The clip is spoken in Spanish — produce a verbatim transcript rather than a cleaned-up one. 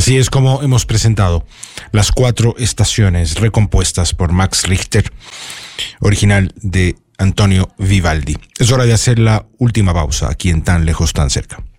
Así es como hemos presentado las cuatro estaciones recompuestas por Max Richter, original de Antonio Vivaldi. Es hora de hacer la última pausa aquí en Tan Lejos, Tan Cerca.